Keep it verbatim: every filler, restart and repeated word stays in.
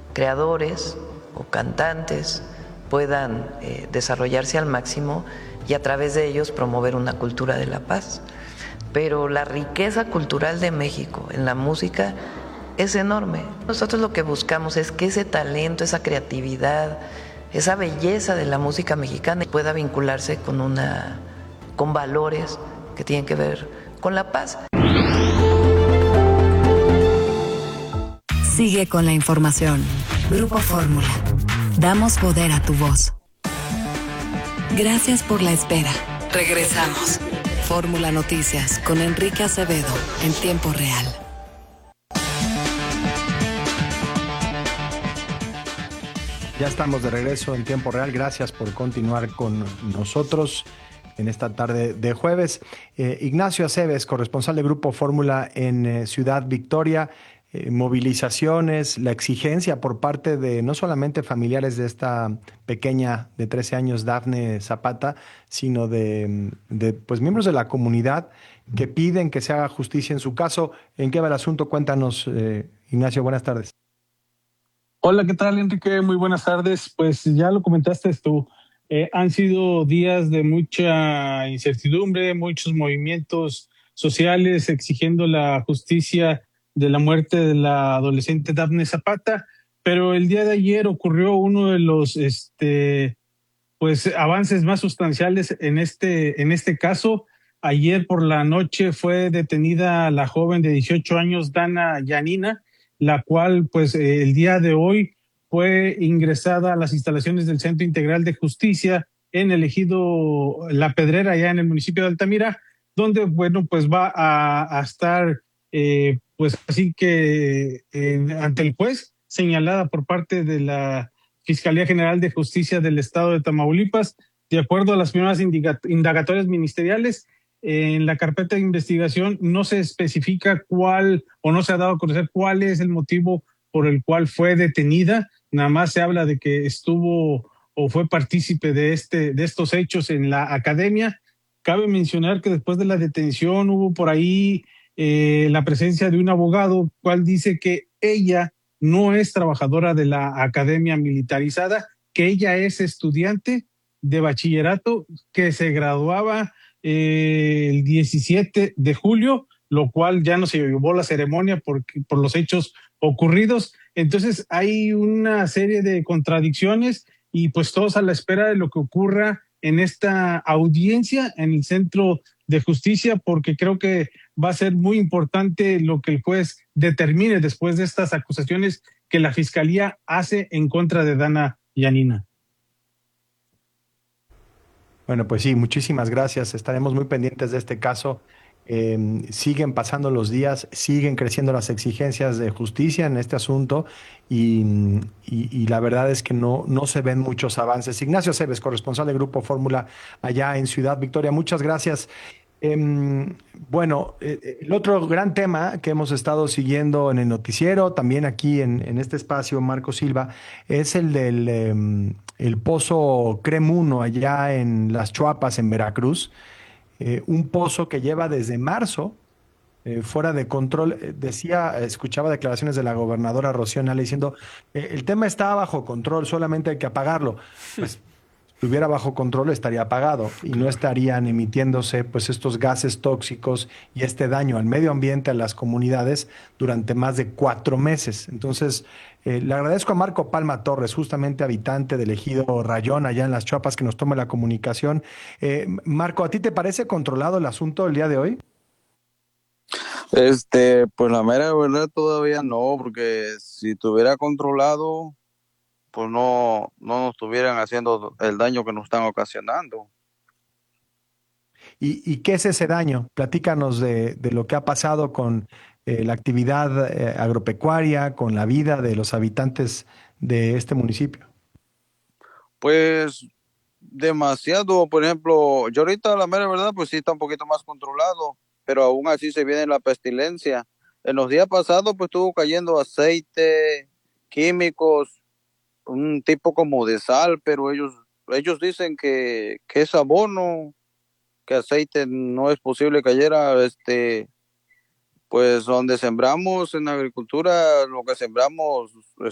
creadores o cantantes puedan eh, desarrollarse al máximo y a través de ellos promover una cultura de la paz. Pero la riqueza cultural de México en la música es enorme. Nosotros lo que buscamos es que ese talento, esa creatividad, esa belleza de la música mexicana pueda vincularse con una, con valores que tienen que ver con la paz. Sigue con la información. Grupo Fórmula. Damos poder a tu voz. Gracias por la espera. Regresamos. Fórmula Noticias con Enrique Acevedo en tiempo real. Ya estamos de regreso en tiempo real. Gracias por continuar con nosotros en esta tarde de jueves. Eh, Ignacio Aceves, corresponsal de Grupo Fórmula en eh, Ciudad Victoria. Eh, movilizaciones, la exigencia por parte de no solamente familiares de esta pequeña de trece años, Dafne Zapata, sino de, de pues, miembros de la comunidad que piden que se haga justicia en su caso. ¿En qué va el asunto? Cuéntanos, eh, Ignacio, buenas tardes. Hola, ¿qué tal, Enrique? Muy buenas tardes. Pues ya lo comentaste tú, eh, han sido días de mucha incertidumbre, muchos movimientos sociales exigiendo la justicia de la muerte de la adolescente Dafne Zapata, pero el día de ayer ocurrió uno de los este, pues, avances más sustanciales en este, en este caso. Ayer por la noche fue detenida la joven de dieciocho años, Dana Yanina, la cual pues eh, el día de hoy fue ingresada a las instalaciones del Centro Integral de Justicia en el ejido La Pedrera, allá en el municipio de Altamira, donde bueno pues va a, a estar eh, pues así que eh, ante el juez, señalada por parte de la Fiscalía General de Justicia del Estado de Tamaulipas. De acuerdo a las primeras indagatorias ministeriales, en la carpeta de investigación no se especifica cuál o no se ha dado a conocer cuál es el motivo por el cual fue detenida. Nada más se habla de que estuvo o fue partícipe de, este, de estos hechos en la academia. Cabe mencionar que después de la detención hubo por ahí eh, la presencia de un abogado, cual dice que ella no es trabajadora de la academia militarizada, que ella es estudiante de bachillerato que se graduaba eh, el diecisiete de julio, lo cual ya no se llevó la ceremonia por, por los hechos ocurridos. Entonces hay una serie de contradicciones y pues todos a la espera de lo que ocurra en esta audiencia en el Centro de Justicia, porque creo que va a ser muy importante lo que el juez determine después de estas acusaciones que la Fiscalía hace en contra de Dana Yanina. Bueno, pues sí, muchísimas gracias. Estaremos muy pendientes de este caso. Eh, siguen pasando los días, siguen creciendo las exigencias de justicia en este asunto y, y, y la verdad es que no, no se ven muchos avances. Ignacio Aceves, corresponsal de Grupo Fórmula allá en Ciudad Victoria, muchas gracias. Eh, bueno, eh, el otro gran tema que hemos estado siguiendo en el noticiero, también aquí en, en este espacio, Marco Silva, es el del eh, el pozo Crem uno allá en Las Chuapas, en Veracruz. Eh, un pozo que lleva desde marzo eh, fuera de control. Eh, decía, escuchaba declaraciones de la gobernadora Rocío Nale diciendo, eh, el tema está bajo control, solamente hay que apagarlo. Pues si estuviera bajo control estaría apagado y no estarían emitiéndose pues estos gases tóxicos y este daño al medio ambiente, a las comunidades durante más de cuatro meses. Entonces, eh, le agradezco a Marco Palma Torres, justamente habitante del ejido Rayón, allá en Las Chuapas, que nos tome la comunicación. Eh, Marco, ¿a ti te parece controlado el asunto el día de hoy? Este, pues la mera verdad todavía no, porque si estuviera controlado, pues no, no nos estuvieran haciendo el daño que nos están ocasionando. ¿Y, y qué es ese daño? Platícanos de, de lo que ha pasado con eh, la actividad eh, agropecuaria, con la vida de los habitantes de este municipio. Pues demasiado, por ejemplo, yo ahorita la mera verdad pues sí está un poquito más controlado, pero aún así se viene la pestilencia. En los días pasados pues estuvo cayendo aceite, químicos, un tipo como de sal, pero ellos ellos dicen que, que es abono, que aceite no es posible que cayera, este, pues donde sembramos en agricultura, lo que sembramos